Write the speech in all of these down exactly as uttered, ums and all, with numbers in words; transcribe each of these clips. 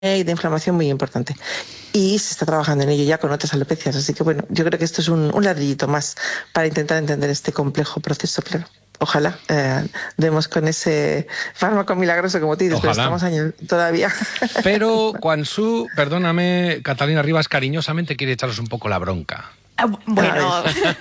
y de inflamación muy importante. Y se está trabajando en ello ya con otras alopecias. Así que bueno, yo creo que esto es un, un ladrillito más para intentar entender este complejo proceso, claro. Ojalá eh, demos con ese fármaco milagroso, como tú dices, pero estamos años todavía. Pero Quan Su, perdóname, Catalina Rivas cariñosamente quiere echaros un poco la bronca. Bueno,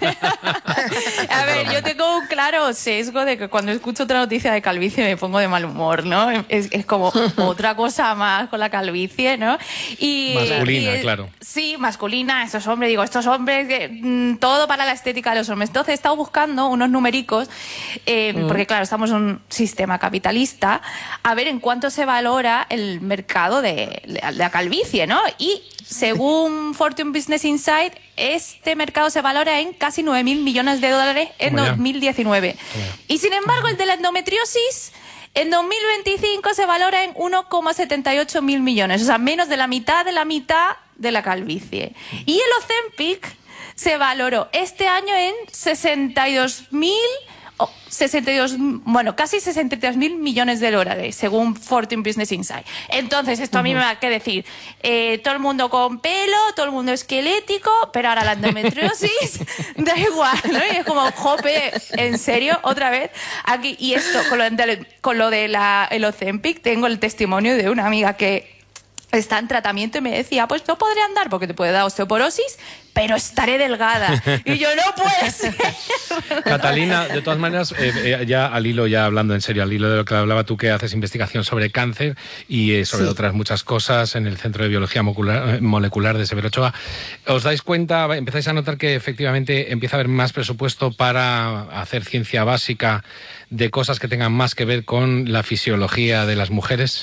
a ver, yo tengo un claro sesgo de que cuando escucho otra noticia de calvicie me pongo de mal humor, ¿no? Es, es como otra cosa más con la calvicie, ¿no? Y, masculina, y, claro. Sí, masculina, estos hombres, digo, estos hombres, que, todo para la estética de los hombres. Entonces he estado buscando unos numericos, eh, mm. porque claro, estamos en un sistema capitalista, a ver en cuánto se valora el mercado de, de la calvicie, ¿no? Y según Fortune Business Insight, este mercado se valora en casi nueve mil millones de dólares en dos mil diecinueve. Y sin embargo, el de la endometriosis en dos mil veinticinco se valora en uno coma setenta y ocho mil millones. O sea, menos de la mitad de la mitad de la calvicie. Y el Ozempic se valoró este año en sesenta y dos mil... Oh, sesenta y dos, bueno, casi sesenta y tres mil millones de dólares, según Fortune Business Insight. Entonces, esto a mí me va a que decir, eh, todo el mundo con pelo, todo el mundo esquelético, pero ahora la endometriosis da igual, ¿no? Y es como, jope, ¿en serio? ¿Otra vez? Aquí, y esto, con lo de, con lo de la, el Ozempic, tengo el testimonio de una amiga que está en tratamiento y me decía, pues no podré andar porque te puede dar osteoporosis, pero estaré delgada. Y yo, no puede ser. Catalina, de todas maneras, eh, eh, ya al hilo, ya hablando en serio, al hilo de lo que hablaba tú, que haces investigación sobre cáncer y eh, sobre sí. otras muchas cosas en el Centro de Biología Molecular, Molecular de Severo Ochoa, ¿os dais cuenta, empezáis a notar que efectivamente empieza a haber más presupuesto para hacer ciencia básica de cosas que tengan más que ver con la fisiología de las mujeres?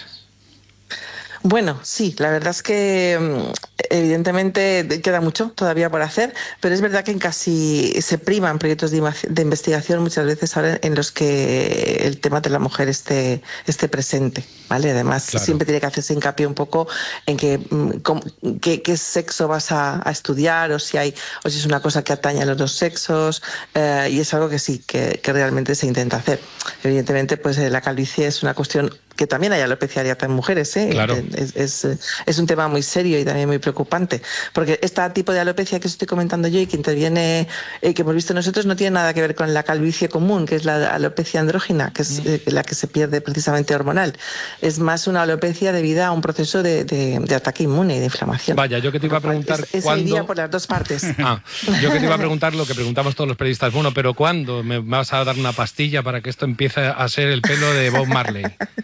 Bueno, sí, la verdad es que evidentemente queda mucho todavía por hacer, pero es verdad que en casi se priman proyectos de, de investigación muchas veces ahora en los que el tema de la mujer esté, esté presente, ¿vale? Además, claro. siempre tiene que hacerse hincapié un poco en que, qué, qué sexo vas a, a estudiar o si hay o si es una cosa que atañe a los dos sexos eh, y es algo que sí, que, que realmente se intenta hacer. Evidentemente, pues la calvicie es una cuestión que también hay alopecia areata en mujeres, ¿eh? Claro. Es, es, es un tema muy serio y también muy preocupante, porque este tipo de alopecia que os estoy comentando yo y que interviene, eh, que hemos visto nosotros, no tiene nada que ver con la calvicie común, que es la alopecia andrógina, que es eh, la que se pierde precisamente hormonal. Es más una alopecia debido a un proceso de, de, de ataque inmune y de inflamación. Vaya, yo que te iba a preguntar es, cuándo... iría por las dos partes. Ah, yo que te iba a preguntar lo que preguntamos todos los periodistas, bueno, pero ¿cuándo me vas a dar una pastilla para que esto empiece a ser el pelo de Bob Marley?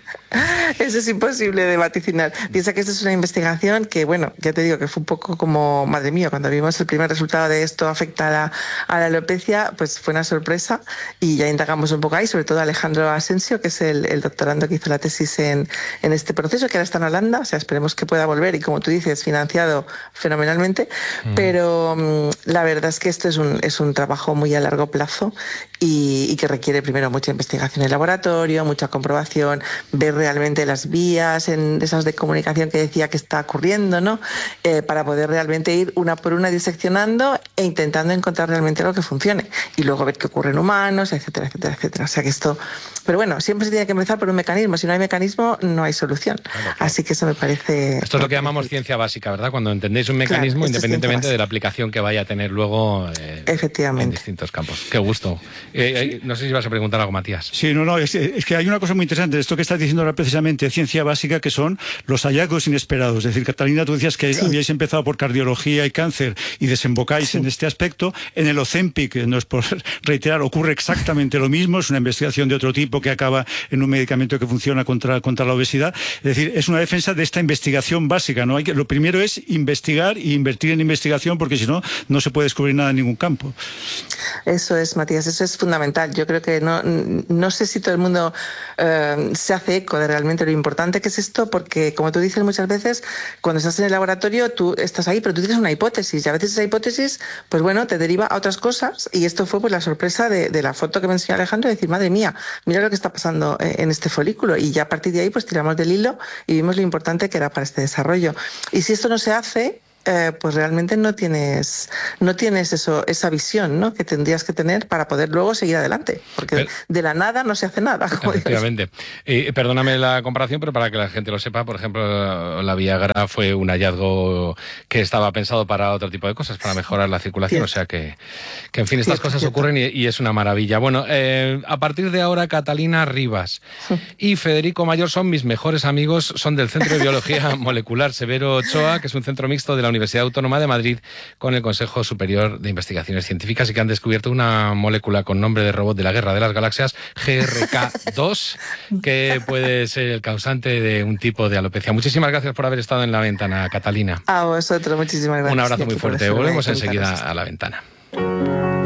Eso es imposible de vaticinar. Piensa que esta es una investigación que, bueno, ya te digo que fue un poco como, madre mía, cuando vimos el primer resultado de esto afecta a la, a la alopecia, pues fue una sorpresa y ya indagamos un poco ahí, sobre todo Alejandro Asensio, que es el, el doctorando que hizo la tesis en, en este proceso, que ahora está en Holanda, o sea, esperemos que pueda volver y, como tú dices, financiado fenomenalmente, mm. pero um, la verdad es que esto es un, es un trabajo muy a largo plazo y, y que requiere primero mucha investigación en laboratorio, mucha comprobación, ver realmente las vías en esas de comunicación que decía que está ocurriendo, ¿no? Eh, para poder realmente ir una por una diseccionando e intentando encontrar realmente algo que funcione y luego ver qué ocurre en humanos, etcétera, etcétera, etcétera. O sea que esto, pero bueno, siempre se tiene que empezar por un mecanismo. Si no hay mecanismo, no hay solución. Claro, claro. Así que eso me parece... Esto es lo que llamamos ciencia básica, ¿verdad? Cuando entendéis un mecanismo, claro, independientemente de la aplicación que vaya a tener luego eh, efectivamente. en distintos campos. Qué gusto. Eh, eh, no sé si vas a preguntar algo, Matías. Sí, no, no, es, es que hay una cosa muy interesante de esto que estás diciendo ahora precisamente, ciencia básica, que son los hallazgos inesperados. Es decir, Catalina, tú decías que sí. habíais empezado por cardiología y cáncer y desembocáis sí. en este aspecto. En el Ozempic, no es por reiterar, ocurre exactamente lo mismo. Es una investigación de otro tipo que acaba en un medicamento que funciona contra, contra la obesidad. Es decir, es una defensa de esta investigación básica, ¿no? Hay que, lo primero es investigar y invertir en investigación, porque si no, no se puede descubrir nada en ningún campo. Eso es, Matías, eso es fundamental. Yo creo que no, no sé si todo el mundo eh, se hace eco de realmente lo importante que es esto, porque como tú dices muchas veces, cuando estás en el laboratorio tú estás ahí, pero tú tienes una hipótesis y a veces esa hipótesis, pues bueno, te deriva a otras cosas y esto fue pues la sorpresa de, de la foto que me enseñó Alejandro, de decir, madre mía, mira lo que está pasando en este folículo y ya a partir de ahí pues tiramos del hilo y vimos lo importante que era para este desarrollo. Y si esto no se hace, eh, pues realmente no tienes, no tienes eso, esa visión, ¿no?, que tendrías que tener para poder luego seguir adelante, porque pero, de la nada no se hace nada. Como efectivamente. Eh, perdóname la comparación, pero para que la gente lo sepa, por ejemplo, la Viagra fue un hallazgo que estaba pensado para otro tipo de cosas, para mejorar la circulación, cierto. O sea que, que, en fin, estas cierto, cosas cierto. ocurren y, y es una maravilla. Bueno, eh, a partir de ahora, Catalina Rivas y Federico Mayor son mis mejores amigos, son del Centro de Biología Molecular Severo Ochoa, que es un centro mixto de la Universidad Autónoma de Madrid con el Consejo Superior de Investigaciones Científicas, y que han descubierto una molécula con nombre de robot de la Guerra de las Galaxias, G R K dos, que puede ser el causante de un tipo de alopecia. Muchísimas gracias por haber estado en La Ventana, Catalina. A vosotros, muchísimas gracias. Un abrazo muy fuerte. Volvemos enseguida a La Ventana.